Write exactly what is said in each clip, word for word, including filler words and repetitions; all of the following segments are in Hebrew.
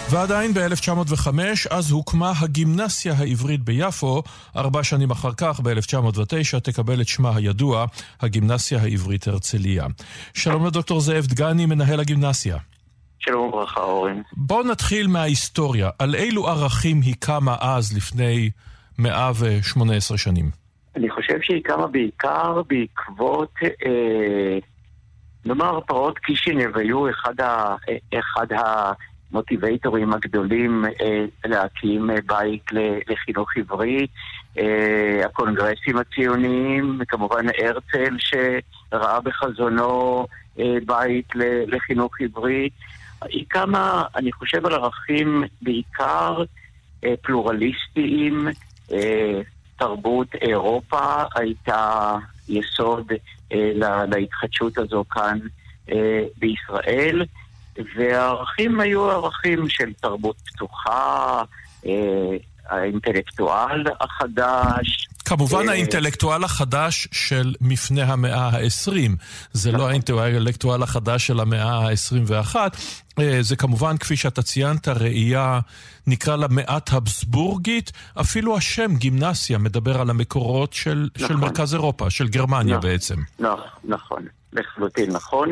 ועדיין ב-אלף תשע מאות וחמש, אז הוקמה הגימנסיה העברית ביפו. ארבע שנים אחר כך, ב-אלף תשע מאות ותשע, תקבל את שמה הידוע, הגימנסיה העברית הרצליה. שלום לדוקטור זאב דגני, מנהל הגימנסיה. שלום וברכה, אורן. בואו נתחיל מההיסטוריה. על אילו ערכים היא קמה אז לפני מאה ושמונה עשרה שנים? אני חושב שהיא קמה בעיקר בעקבות, אה, נאמר, פרעות קישינב היו אחד, ה, אחד המוטיבייטורים הגדולים אה, להקים בית לחינוך עברי, אה, הקונגרסים הציוניים, כמובן הרצל שראה בחזונו אה, בית לחינוך עברי. היא קמה, אני חושב, על ערכים בעיקר אה, פלורליסטיים. אה, תרבות אירופה הייתה יסוד אה, לה, להתחדשות הזו כאן אה, בישראל, והערכים היו ערכים של תרבות פתוחה, אה, האינטלקטואל החדש. כמובן האינטלקטואל החדש של מפני המאה העשרים, זה לא האינטלקטואל החדש של המאה העשרים ואחת, זה כמובן, כפי שאתה ציינת, ראייה, נקרא לה מעט הבסבורגית, אפילו השם גימנסיה מדבר על המקורות של, של מרכז אירופה, של גרמניה בעצם. נכון, לחלוטין נכון,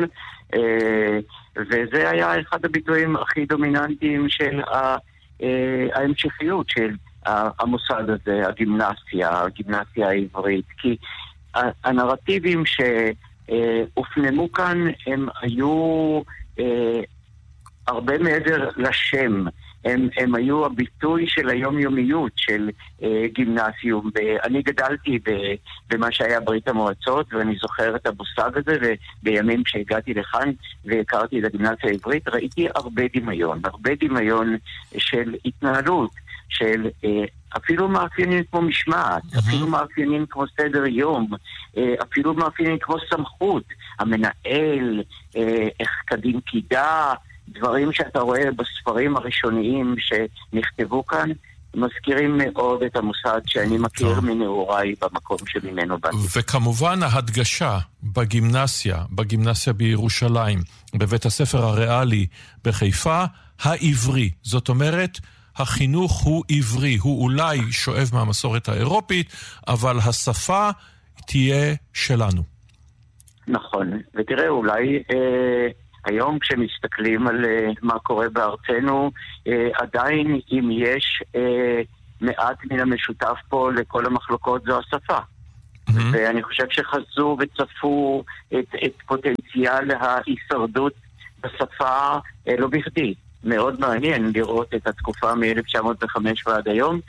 וזה היה אחד הביטויים הכי דומיננטיים של ההמשכיות של המוסד הזה, הגימנסיה, הגימנסיה העברית, כי הנרטיבים שהופנמו כאן הם היו אה, הרבה מעבר לשם, הם, הם היו הביטוי של היומיומיות של אה, גימנסיום. אני גדלתי ב, במה שהיה ברית המועצות, ואני זוכר את המושג הזה, ובימים שהגעתי לכאן והכרתי את הגימנסיה העברית, ראיתי הרבה דמיון, הרבה דמיון של התנהלות, של אה, אפילו מאפיינים כמו משמעת, mm-hmm. אפילו מאפיינים כמו סדר יום, אה, אפילו מאפיינים כמו סמכות, המנהל, אה, איך קדים קידה, דברים שאתה רואה בספרים הראשוניים שנכתבו כאן, מזכירים מאוד את המוסד שאני מכיר טוב. מנעוריי במקום שממנו באתי. וכמובן ההדגשה בגימנסיה, בגימנסיה בירושלים, בבית הספר הריאלי בחיפה, העברי, זאת אומרת, החינוך הוא עברי, הוא אולי שואב מהמסורת האירופית, אבל השפה תהיה שלנו. נכון, ותראה, אולי אה, היום כשמסתכלים על אה, מה קורה בארצנו, אה, עדיין אם יש אה, מעט מן המשותף פה לכל המחלוקות זו השפה. Mm-hmm. ואני חושב שחזו וצפו את, את פוטנציאל ההישרדות בשפה אה, לא בכדי. מאוד מעניין לראות את התקופה מ-אלף תשע מאות וחמש ועד היום.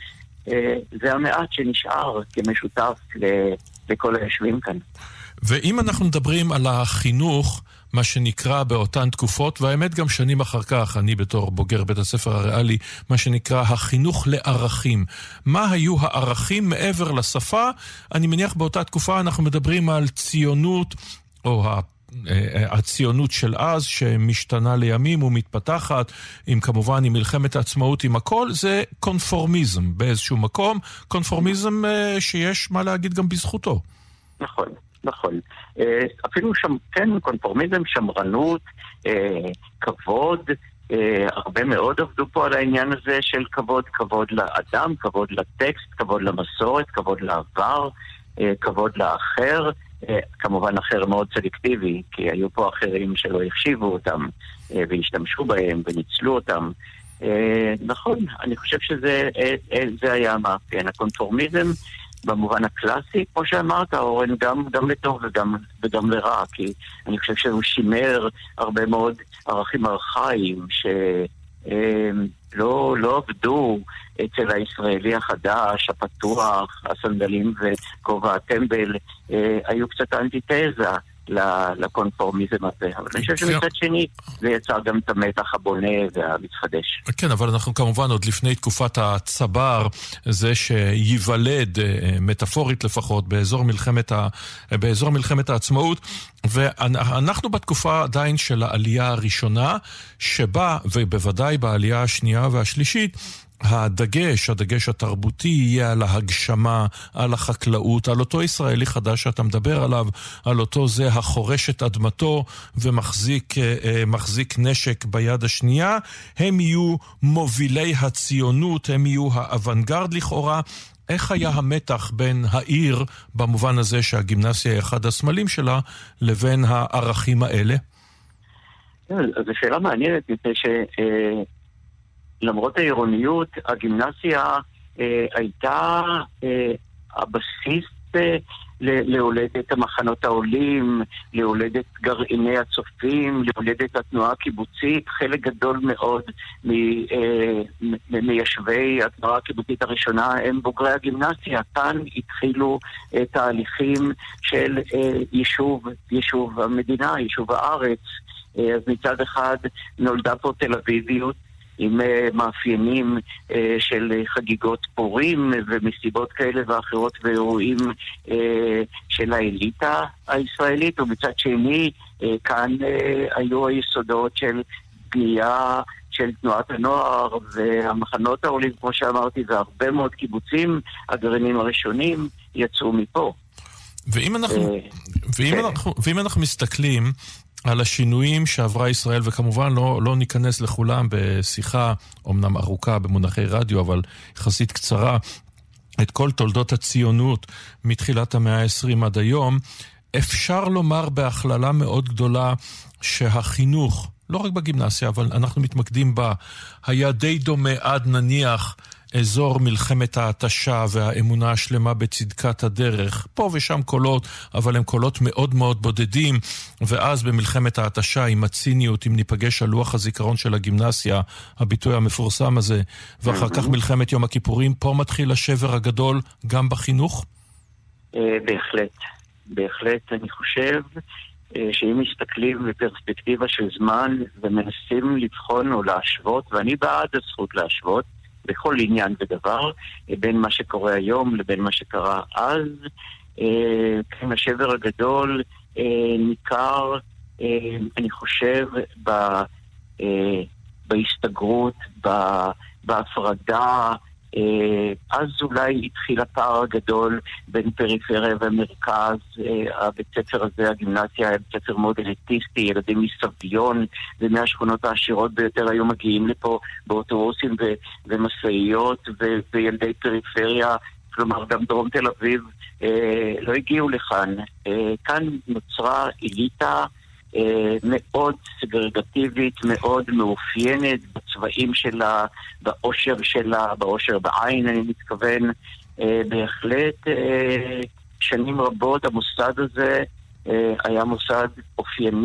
זה המעט שנשאר כמשותף לכל היושבים כאן. ואם אנחנו מדברים על החינוך, מה שנקרא באותן תקופות, והאמת גם שנים אחר כך, אני בתור בוגר בית הספר הריאלי, מה שנקרא החינוך לערכים. מה היו הערכים מעבר לשפה? אני מניח באותה תקופה אנחנו מדברים על ציונות, או ה... הציונות של אז שמשתנה לימים ומתפתחת עם כמובן עם מלחמת העצמאות עם הכל, זה קונפורמיזם באיזשהו מקום, קונפורמיזם שיש מה להגיד גם בזכותו. נכון, נכון. אפילו שם, כן, קונפורמיזם, שמרנות, כבוד, הרבה מאוד עבדו פה על העניין הזה של כבוד, כבוד לאדם, כבוד לטקסט, כבוד למסורת, כבוד לעבר, כבוד לאחר, כמובן אחר מאוד סלקטיבי, כי היו פה אחרים שלא החשיבו אותם והשתמשו בהם וניצלו אותם. נכון, אני חושב שזה זה היה המאפיין. הקונפורמיזם במובן הקלאסי, כמו שאמרת, אורן, גם, גם לטוב וגם, וגם לרע, כי אני חושב שהוא שימר הרבה מאוד ערכים ארכאיים ש... לא, לא עבדו אצל הישראלי החדש, הפתוח, הסנדלים וכובע הטמבל, אה, היו קצת אנטיתזה לקונפורמיזם הזה. אבל אני חושב שמצד שני זה יצר גם את המתח הבונה והמתחדש. כן, אבל אנחנו כמובן עוד לפני תקופת הצבר, זה שיוולד, מטאפורית לפחות, באזור מלחמת, ה... באזור מלחמת העצמאות, ואנחנו בתקופה עדיין של העלייה הראשונה, שבה, ובוודאי בעלייה השנייה והשלישית, הדגש, הדגש התרבותי יהיה על ההגשמה, על החקלאות, על אותו ישראלי חדש שאתה מדבר עליו, על אותו זה החורש את אדמתו ומחזיק מחזיק נשק ביד השנייה. הם יהיו מובילי הציונות, הם יהיו האוונגרד לכאורה. איך היה המתח בין העיר, במובן הזה שהגימנסיה היא אחד הסמלים שלה, לבין הערכים האלה? זו שאלה מעניינת, מפני ש... למרות העירוניות, הגימנסיה אה, הייתה אה, הבסיס אה, להולדת המחנות העולים, להולדת גרעיני הצופים, להולדת התנועה הקיבוצית. חלק גדול מאוד מ- אה, מ- מיישבי התנועה הקיבוצית הראשונה הם בוגרי הגימנסיה. כאן התחילו אה, תהליכים של אה, יישוב, יישוב המדינה, יישוב הארץ. אה, אז מצד אחד נולדה פה תל אביביות, עם מאפיינים של חגיגות פורים ומסיבות כאלה ואחרות ואירועים של האליטה הישראלית, ומצד שני כאן היו היסודות של בנייה של תנועת הנוער והמחנות העולים, כמו שאמרתי, והרבה מאוד קיבוצים. הגרעינים הראשונים יצאו מפה. ואם אנחנו, ואם אנחנו, ואם אנחנו מסתכלים על השינויים שעברה ישראל, וכמובן לא, לא ניכנס לכולם בשיחה, אומנם ארוכה במונחי רדיו, אבל יחסית קצרה, את כל תולדות הציונות מתחילת המאה ה-עשרים עד היום, אפשר לומר בהכללה מאוד גדולה שהחינוך, לא רק בגימנסיה, אבל אנחנו מתמקדים בה, היה די דומה עד נניח אזור מלחמת ההתשה והאמונה השלמה בצדקת הדרך. פה ושם קולות, אבל הם קולות מאוד מאוד בודדים, ואז במלחמת ההתשה עם הציניות, אם ניפגש על לוח הזיכרון של הגימנסיה, הביטוי המפורסם הזה, ואחר כך מלחמת יום הכיפורים, פה מתחיל השבר הגדול גם בחינוך? בהחלט, בהחלט. אני חושב שאם מסתכלים בפרספקטיבה של זמן ומנסים לבחון או להשוות, ואני בעד הזכות להשוות בכל עניין ודבר, בין מה שקורה היום לבין מה שקרה אז, כן, השבר הגדול ניכר, אני חושב, בהסתגרות, בהפרדה. אז אולי התחיל הפער הגדול בין פריפריה ומרכז. הבית ספר הזה, הגימנסיה, היה בית ספר מאוד אליטיסטי, ילדים מסביון ומהשכונות העשירות ביותר היו מגיעים לפה באוטובוסים ומסעיות, וילדי פריפריה, כלומר גם דרום תל אביב, לא הגיעו לכאן. כאן נוצרה אליטה מאוד סגרגטיבית, מאוד מאופיינת בצבעים שלה, באושר שלה, באושר בעין אני מתכוון. בהחלט שנים רבות המוסד הזה היה מוסד אופייני